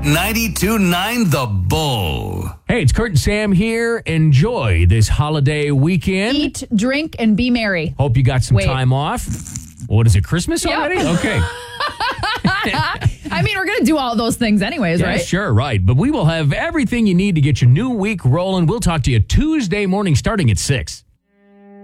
92.9 The Bull. Hey, it's Kurt and Sam here. Enjoy this holiday weekend. Eat, drink, and be merry. Hope you got some time off. What is it, Christmas already? Okay. I mean, we're going to do all those things anyways, right? Sure, right. But we will have everything you need to get your new week rolling. We'll talk to you Tuesday morning starting at 6.